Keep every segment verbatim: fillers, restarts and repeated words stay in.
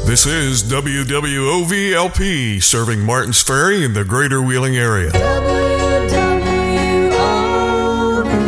This is W W O V L P, serving Martins Ferry in the greater Wheeling area. W W O V.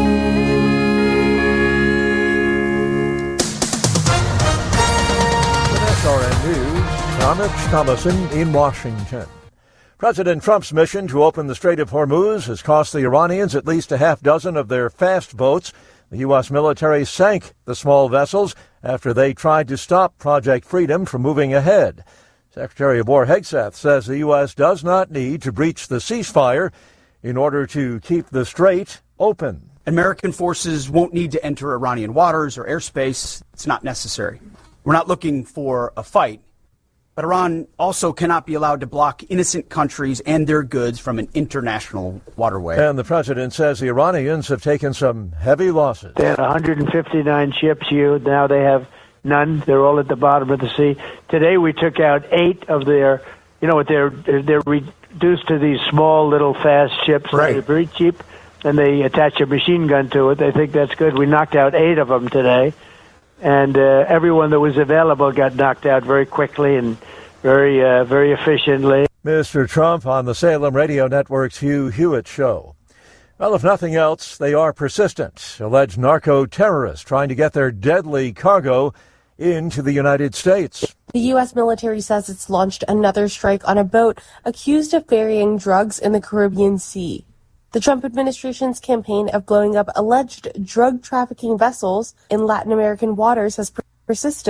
With S R N News, Thomas Thomason in Washington. President Trump's mission to open the Strait of Hormuz has cost the Iranians at least a half dozen of their fast boats. The U S military sank the small vessels after they tried to stop Project Freedom from moving ahead. Secretary of War Hegseth says the U S does not need to breach the ceasefire in order to keep the strait open. American forces won't need to enter Iranian waters or airspace. It's not necessary. We're not looking for a fight. But Iran also cannot be allowed to block innocent countries and their goods from an international waterway. And the president says the Iranians have taken some heavy losses. They had one hundred fifty-nine ships. You now they have none. They're all at the bottom of the sea. Today we took out eight of their. You know what? They're they're reduced to these small little fast ships. Right. They're very cheap, and they attach a machine gun to it. They think that's good. We knocked out eight of them today. And uh, everyone that was available got knocked out very quickly and very, uh, very efficiently. Mister Trump on the Salem Radio Network's Hugh Hewitt Show. Well, if nothing else, they are persistent. Alleged narco-terrorists trying to get their deadly cargo into the United States. The U S military says it's launched another strike on a boat accused of ferrying drugs in the Caribbean Sea. The Trump administration's campaign of blowing up alleged drug trafficking vessels in Latin American waters has persisted.